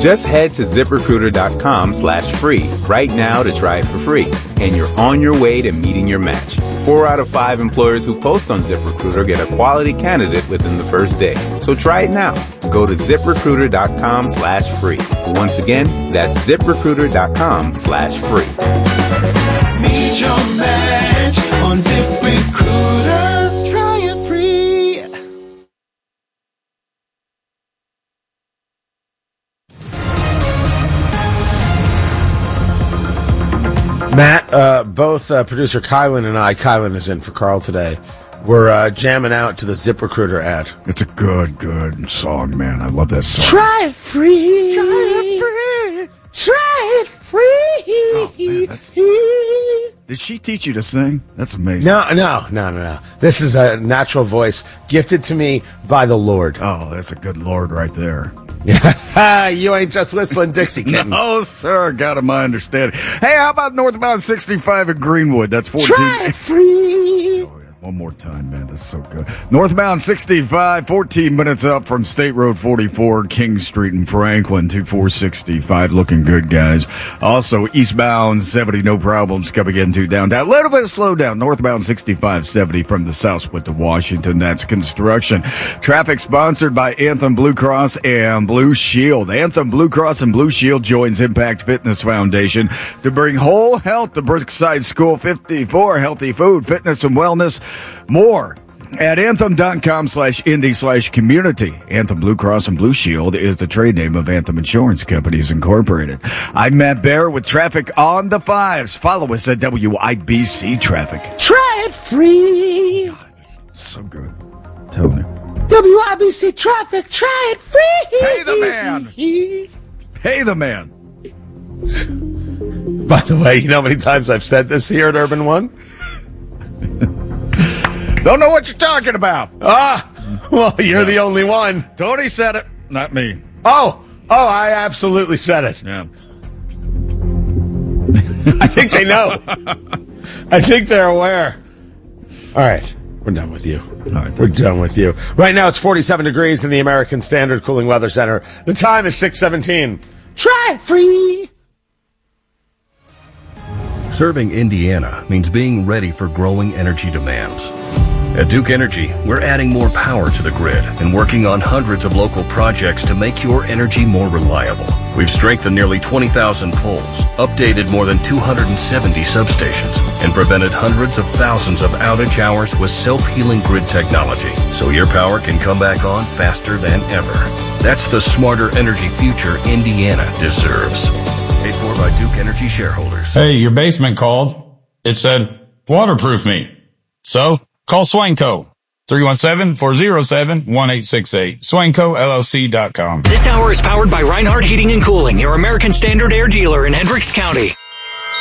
Just head to ZipRecruiter.com/free right now to try it for free. And you're on your way to meeting your match. 4 out of 5 employers who post on ZipRecruiter get a quality candidate within the first day. So try it now. Go to ZipRecruiter.com/free. Once again, that's ZipRecruiter.com/free. Meet your match on ZipRecruiter. Try it free. Matt, both producer Kylan and I, Kylan is in for Carl today, we're jamming out to the ZipRecruiter ad. It's a good song, man. I love that song. Try it free. Try it free. Try it free. Oh, man, did she teach you to sing? That's amazing. No. This is a natural voice gifted to me by the Lord. Oh, that's a good Lord right there. Yeah, you ain't just whistling Dixie Kitten. No, sir. Got him, I understand. Hey, how about northbound 65 at Greenwood? That's 14. Try it free. Oh, yeah. One more time, man. That's so good. Northbound 65, 14 minutes up from State Road 44, King Street in Franklin, 2465. Looking good, guys. Also, eastbound 70, no problems coming into downtown. A little bit of slowdown. Northbound 65, 70 from the south split to Washington. That's construction. Traffic sponsored by Anthem Blue Cross and Blue Shield. Anthem Blue Cross and Blue Shield joins Impact Fitness Foundation to bring whole health to Brookside School 54. Healthy food, fitness, and wellness. More at anthem.com/indy/community. Anthem Blue Cross and Blue Shield is the trade name of Anthem Insurance Companies Incorporated. I'm Matt Bear with traffic on the 5s. Follow us at WIBC Traffic. Try it free. So good. Tony. WIBC Traffic. Try it free. Pay the man. Pay the man. By the way, you know how many times I've said this here at Urban One? Don't know what you're talking about. Well, you're the only one. Tony said it, not me. Oh, I absolutely said it. Yeah. I think they know. I think they're aware. All right. We're done with you. All right. We're done with you. Right now it's 47 degrees in the American Standard Cooling Weather Center. The time is 6:17. Try it free. Serving Indiana means being ready for growing energy demands. At Duke Energy, we're adding more power to the grid and working on hundreds of local projects to make your energy more reliable. We've strengthened nearly 20,000 poles, updated more than 270 substations, and prevented hundreds of thousands of outage hours with self-healing grid technology, so your power can come back on faster than ever. That's the smarter energy future Indiana deserves. Paid for by Duke Energy shareholders. Hey, your basement called. It said, waterproof me. So, call Swanco. 317-407-1868. SwancoLLC.com. This hour is powered by Reinhardt Heating and Cooling, your American Standard air dealer in Hendricks County.